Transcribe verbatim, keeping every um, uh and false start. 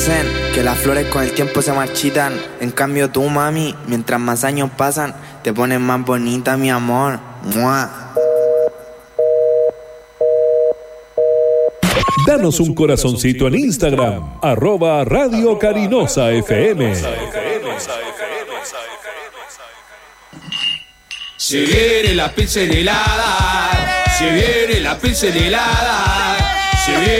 Dicen que las flores con el tiempo se marchitan. En cambio tú, mami, mientras más años pasan, te pones más bonita, mi amor. ¡Mua! Danos un corazoncito en Instagram, arroba Radio Carinosa F M. Se viene la pizza helada, se viene la pizza helada, se viene